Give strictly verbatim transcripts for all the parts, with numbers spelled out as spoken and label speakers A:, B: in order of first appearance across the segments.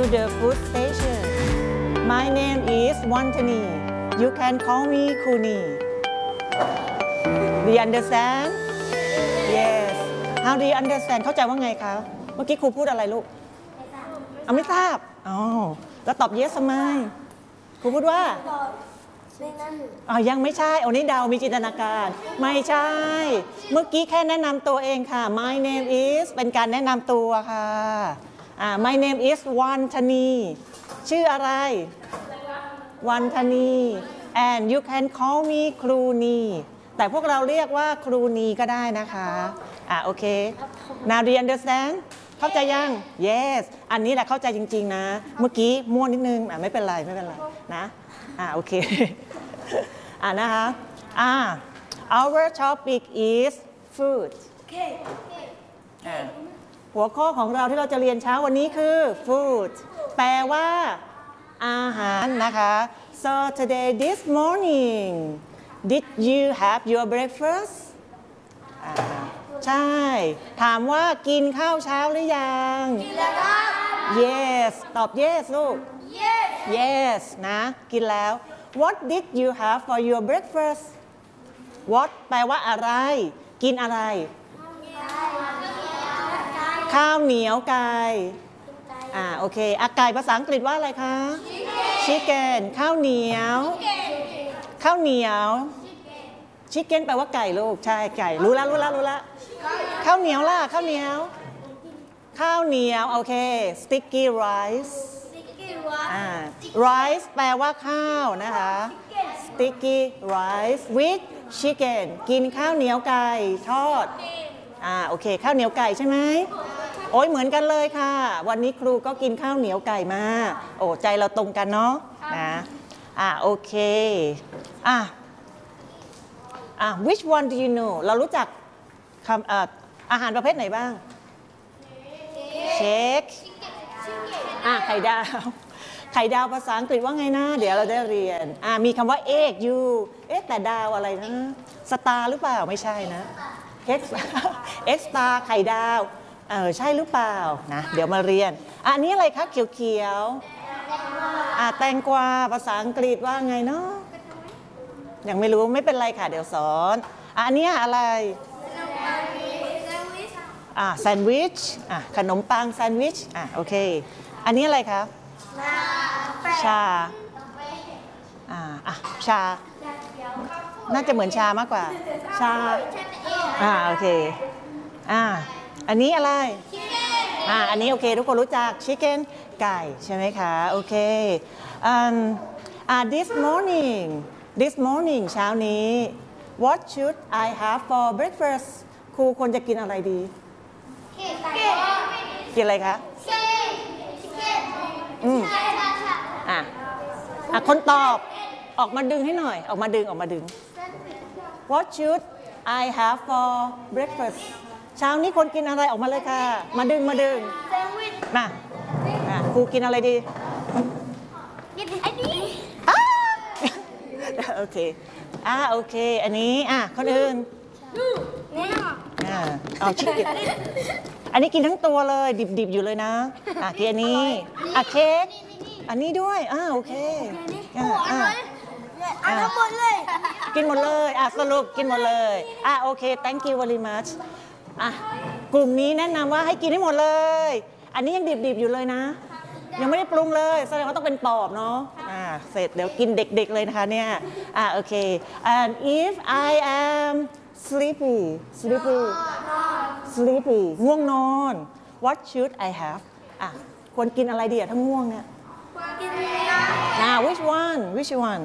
A: the food station. My name is Wantani. You can call me Kuni. Do you understand? Yes. How do you understand? เข้าใจว่าไงคะเมื่อกี้ครูพูดอะไรลูกเอาไม่ทราบอ๋อแล้วตอบ yes ทำไมครูพูดว่าอ๋อยังไม่ใช่อันนี้เดามีจินตนาการไม่ใช่เมื่อกี้แค่แนะนำตัวเองค่ะ My name is เป็นการแนะนำตัวค่ะอ่า My name is Wantani ชื่ออะไร Wantani and you can call me ครูนีแต่พวกเราเรียกว่าครูนีก็ได้นะคะอ่าโอเค Now do you understand เข้าใจยัง Yes อันนี้แหละเข้าใจจริงๆนะเมื่อกี้มั่วนิดนึงอ่ะไม่เป็นไรไม่เป็นไรนะอ่าโอเคอ่านะคะอ่า Our topic is food อ่าหัวข้อของเราที่เราจะเรียนเช้าวันนี้คือ food แปลว่าอาหารนะคะ So today this morning did you have your breakfast อ่าใช่ถามว่ากินข้าวเช้าหรือยังกินแล้วครับ Yes ตอบ Yes ลูก Yes Yes นะกินแล้ว What did you have for your breakfast What แปลว่าอะไรกินอะไรข้าวเหนียวไก่อ่าโอเคอ่ะไก่ภาษาอังกฤษว่าอะไรคะ Chicken ข้าวเหนียวข้าวเหนียวชิคเก้นแปลว่าไก่ลูกใช่ไก่รู้แล้วรู้แล้วรู้แล้วข้าวเหนียวล่ะข้าวเหนียวข้าวเหนียวโอเค sticky rice อ่า rice แปลว่าข้าวนะคะ sticky rice with chicken กินข้าวเหนียวไก่ทอดอ่าโอเคข้าวเหนียวไก่ใช่ไหมโอ้ยเหมือนกันเลยค่ะวันนี้ครูก็กินข้าวเหนียวไก่มาโอ้ใจเราตรงกันเนาะนะอ่าโอเคอ่ะอ่ะ which one do you know เรารู้จักคำอ่าอาหารประเภทไหนบ้างเค้กอ่ะไข่ดาวไข่ดาวภาษาอังกฤษว่าไงนะเดี๋ยวเราได้เรียนอ่ะมีคำว่า egg you เอ๊ะแต่ดาวอะไรนะสตาร์หรือเปล่าไม่ใช่นะ x x star ไข่ดาวเออใช่หรือเปล่านะเดี๋ยวมาเรียนอ่ะอันนี้อะไรคะเขียวๆอ่ะแตงกวาภาษาอังกฤษว่าไงเนาะยังไม่รู้ไม่เป็นไรค่ะเดี๋ยวสอนอันนี้อะไรอ่าแซนด์วิชอ่ะขนมปังแซนด์วิชอ่ะโอเคอันนี้อะไรครับชาอ่าอ่ะชาน่าจะเหมือนชามากกว่าชาอ่าโอเคอ่าอันนี้อะไรอ่าอันนี้โอเคทุกคนรู้จักชิคเก้นไก่ใช่ไหมคะโอเคอ่าอ่า this morning This morning เช้านี้ What should I have for breakfast ครูควรจะกินอะไรดีกินอะไรคะอืมอ่ะอ่ะคนตอบออกมาดึงให้หน่อยออกมาดึงออกมาดึง What should I have for breakfast เช้านี้คนกินอะไรออกมาเลยค่ะมาดึงมาดึงมาอ่ะครูกินอะไรดีกินอันนี้โอเคอ่าโอเคอันนี้อ่ะคนอื่นอ่าเอาชิคกี้อันนี้กินทั้งตัวเลยดิบๆอยู่เลยนะอ่ะกินอันนี้อ่ะเค้กอันนี้ด้วยอ่าโอเคอ่าอ่าอ่าหมดเลยกินหมดเลยอ่ะสรุปกินหมดเลยอ่ะโอเค thank you very much อ่ะกลุ่มนี้แนะนำว่าให้กินให้หมดเลยอันนี้ยังดิบๆอยู่เลยนะยังไม่ได้ปรุงเลยแสดงว่าต้องเป็นปอบเนาะอ่าเสร็จเดี๋ยวกินเด็กๆเลยนะคะเนี่ยอ่าโอเค and if I am sleepy sleepy sleepy ง่วงนอน what should I have อ่ะควรกินอะไรดีอะถ้าง่วงเนี่ยอ่า which one which one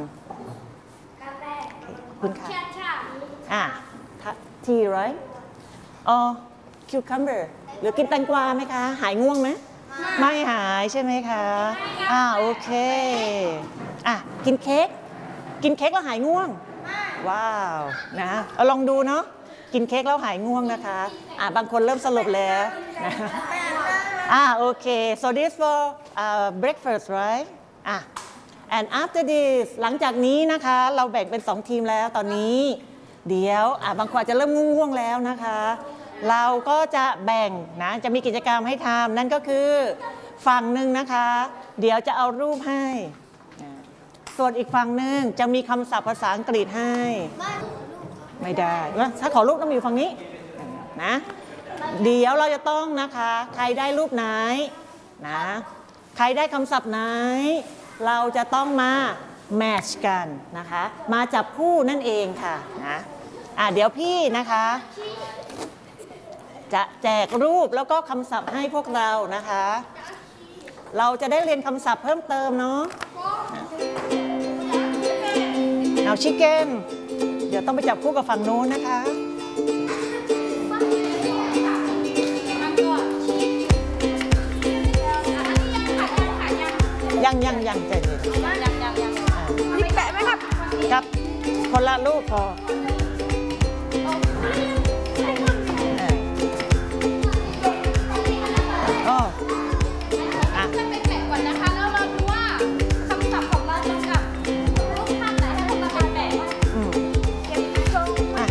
A: คุณค่ะอ่า tea right อ๋อ cucumber หรือกินแตงกวาไหมคะหายง่วงไหมไม่หายใช่ไหมคะอ่าโอเคอ่ะกินเค้กกินเค้กแล้วหายง่วงว้าวนะเอาลองดูเนาะกินเค้กแล้วหายง่วงนะคะอ่ะบางคนเริ่มสลบแล้วนะอ่าโอเค so this for uh, breakfast right อ่ะ and after this หลังจากนี้นะคะเราแบ่งเป็นสองทีมแล้วตอนนี้เดี๋ยวอ่ะบางคนอาจจะเริ่มง่วงๆแล้วนะคะเราก็จะแบ่งนะจะมีกิจกรรมให้ทำนั่นก็คือฝั่งหนึ่งนะคะ เดี๋ยวจะเอารูปให้ส่วนอีกฝั่งหนึ่งจะมีคำศัพท์ภาษาอังกฤษให้ไม่ได้ถ้าขอรูปต้องอยู่ฝั่งนี้นะเดี๋ยวเราจะต้องนะคะใครได้รูปไหนนะใครได้คำศัพท์ไหนเราจะต้องมาแมทช์กันนะคะมาจับคู่นั่นเองค่ะนะอ่ะเดี๋ยวพี่นะคะจะแจกรูปแล้วก็คำศัพท์ให้พวกเรานะคะเราจะได้เรียนคำศัพท์เพิ่มเติมเนาะเอาชิคเก้นเดี๋ยวต้องไปจับคู่กับฝั่งนู้นนะคะยังยังยังใจเย็นยังยังยังนี่แปะไหมครับครับคนละรูปพออ๋ออ่ะจะไปแปะก่อนนะคะแล้วเราดูว่าคำศัพท์ของเราตรงกับรูปภาพไหนให้พวกเราไปแปะอืมอ่ะ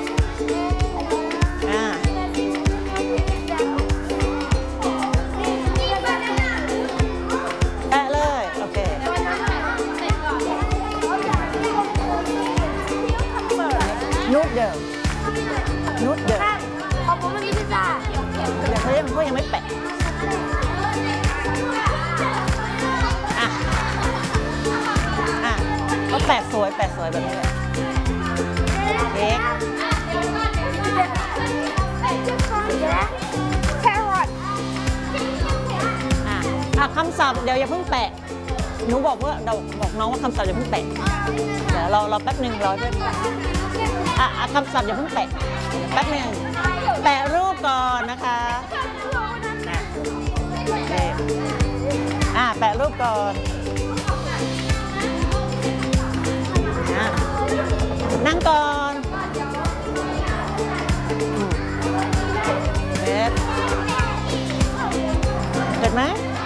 A: อ่ะแปะเลยโอเคนูดเดิมนูดเดิมขอบคุณพี่พิซซ่าเดี๋ยวเขายังเขายังไม่แปะอ่ะอ่ะก็แปะสวยแปะสวยแบบนี้เลยเค้กแครอทอ่ะอ่ะคำศัพท์เดี๋ยวอย่าเพิ่งแปะหนูบอกว่าเราบอกน้องว่าคำศัพท์อย่าเพิ่งแปะเดี๋ยวเราเราแป๊บหนึ่งรอแป๊บนึงอ่ะคำศัพท์อย่าเพิ่งแปะแป๊บหนึ่งแปะรูปก่อนนะคะนะอ่ะแปะรูปก่อนอ่ะนั่งก่อนเสร็จเสร็จไหม